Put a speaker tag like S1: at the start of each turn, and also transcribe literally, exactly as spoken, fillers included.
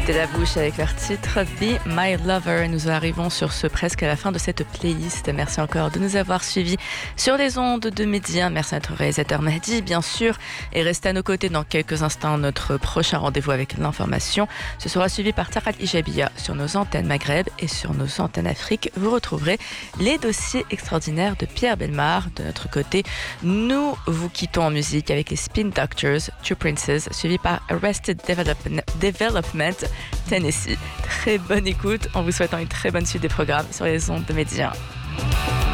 S1: C'était La Bouche avec leur titre Be My Lover. Nous arrivons sur ce presque à la fin de cette playlist. Merci encore de nous avoir suivis sur les ondes de Média. Merci à notre réalisateur Mahdi, bien sûr. Et restez à nos côtés dans quelques instants. Notre prochain rendez-vous avec l'information. Ce sera suivi par Taral Ijabia sur nos antennes Maghreb et sur nos antennes Afrique. Vous retrouverez les dossiers extraordinaires de Pierre Bellemare. De notre côté, nous vous quittons en musique avec les Spin Doctors, Two Princes, suivi par Arrested Development, Development Tennessee. Très bonne écoute en vous souhaitant une très bonne suite des programmes sur les ondes de Média.